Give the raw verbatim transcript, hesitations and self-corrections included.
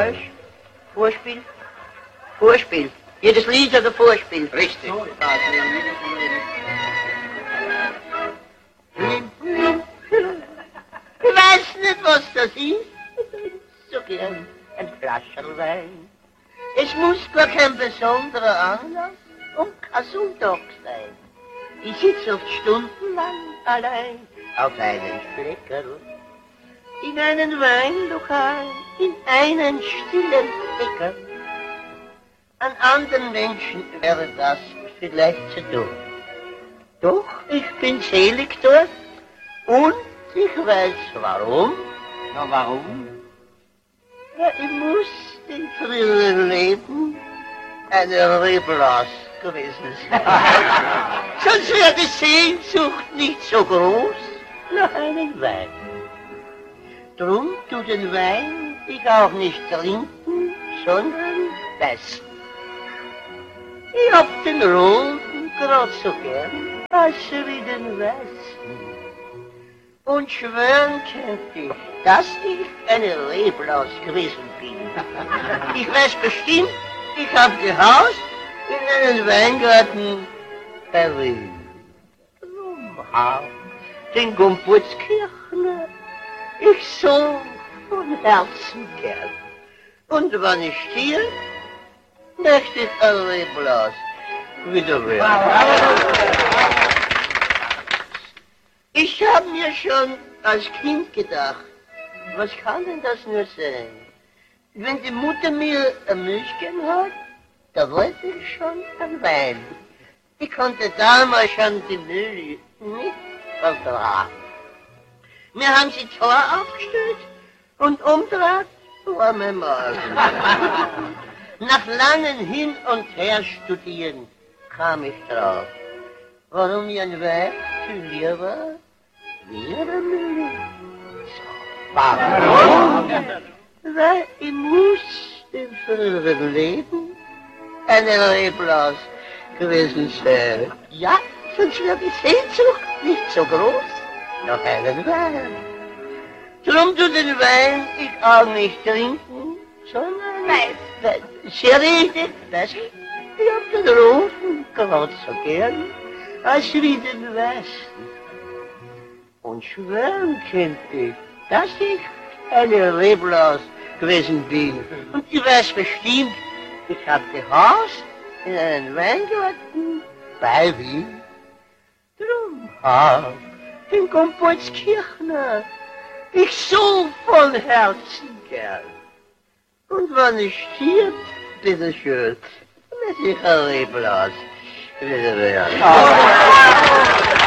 falsch. Vorspiel? Vorspiel. Jedes Lied hat ein Vorspiel. Richtig. So, ich weiß nicht, was das ist. So gern ein Flascherl Wein. Es muss gar kein besonderer Anlass und kein Sonntag sein. Ich sitze oft stundenlang allein auf einem Fleckerl. In einem Weinlokal, in einem stillen Eckerl. An anderen Menschen wäre das vielleicht zu dumm. Doch ich bin selig dort und ich weiß warum. Na, warum? Ja, ich muss in früheren Leben eine Reblaus gewesen sein. Sonst wäre die Sehnsucht nicht so groß nach einem Wein. Drum tu den Wein ich auch nicht trinken, sondern essen. Ich hab den Roten grad so gern, als wie den Weißen. Und schwören könnte ich, dass ich eine Reblaus gewesen bin. Ich weiß bestimmt, ich hab gehaust in einem Weingarten bei Wien. Drum hab den Gumputzkirchner ich so von Herzen gern. Und wenn ich stirb, möchte ich eine Reblaus wieder werden. Ich hab mir schon als Kind gedacht, was kann denn das nur sein? Wenn die Mutter mir ein Milchchen hat, da wollte ich schon ein Wein. Ich konnte damals schon die Milch nicht vertragen. Wir haben sie Tor aufgestellt und umdraht war mein Magen. Nach langem Hin und Her studieren kam ich drauf, warum ich ein Wein viel lieber wie eine Milch. So, warum? Weil ich muss im früheren Leben eine Reblaus gewesen sein. Ja, sonst wäre die Sehnsucht nicht so groß nach einem Wein. Drum tu den Wein ich auch nicht trinken, sondern Wein. Sehr richtig, weißt du? Ich hab den Roten grad so gern, als wie den Weißen. Und schwören könnte ich, dass ich eine Reblaus gewesen bin. Und ich weiß bestimmt, ich hab gehaust in einem Weingarten bei Wien. Drum hab den Gumputzkirchner ich so von Herzen gern. Und wenn ich stirb, bitteschön, lass ich eine Reblaus wieder werden.